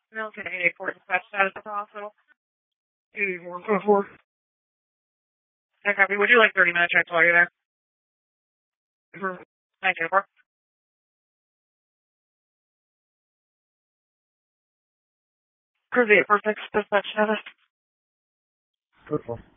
Milton 884 dispatch status at the hospital. 8444. I copy. Would you like 30-minute checks while you're there? 1904. Cruise 846 dispatch status. Good one.